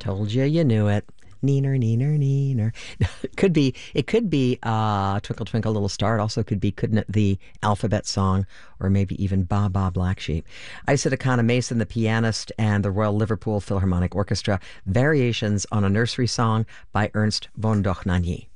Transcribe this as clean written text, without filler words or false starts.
Told you you knew it. Neener, neener, neener. It could be Twinkle Twinkle Little Star. It also could be Couldn't It the Alphabet Song, or maybe even Ba Ba Black Sheep. Isaac Akana Mason, the pianist, and the Royal Liverpool Philharmonic Orchestra, Variations on a Nursery Song by Ernst von Dohnanyi.